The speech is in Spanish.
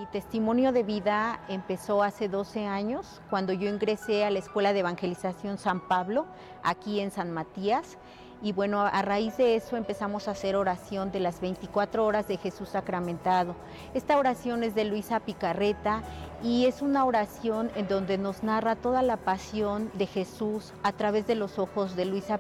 testimonio de vida empezó hace 12 años, cuando yo ingresé a la Escuela de Evangelización San Pablo, aquí en San Matías. Y bueno, a raíz de eso empezamos a hacer oración de las 24 horas de Jesús sacramentado. Esta oración es de Luisa Picarreta y es una oración en donde nos narra toda la pasión de Jesús a través de los ojos de Luisa